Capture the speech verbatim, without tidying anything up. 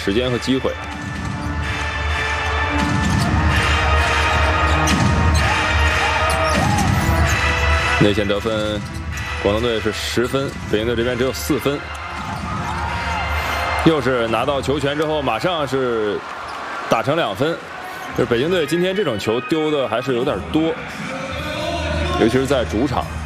时间和机会。内线得分，广东队是十分，北京队这边只有四分。又是拿到球权之后，马上是打成两分。就是北京队今天这种球丢的还是有点多，尤其是在主场。